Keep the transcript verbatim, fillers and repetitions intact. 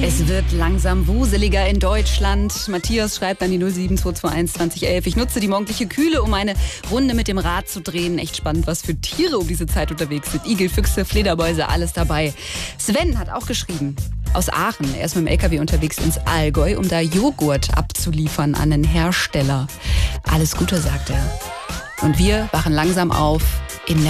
Es wird langsam wuseliger in Deutschland. Matthias schreibt an die null sieben zwei zwei eins zwanzig elf. Ich nutze die morgendliche Kühle, um eine Runde mit dem Rad zu drehen. Echt spannend, was für Tiere um diese Zeit unterwegs sind. Igel, Füchse, Fledermäuse, alles dabei. Sven hat auch geschrieben. Aus Aachen. Er ist mit dem L K W unterwegs ins Allgäu, um da Joghurt abzuliefern an den Hersteller. Alles Gute, sagt er. Und wir wachen langsam auf